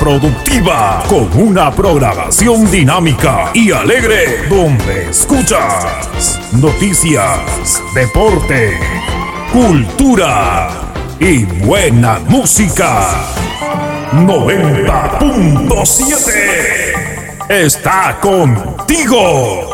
productiva, con una programación dinámica y alegre, donde escuchas noticias, deporte, cultura y buena música. 90.7 está contigo.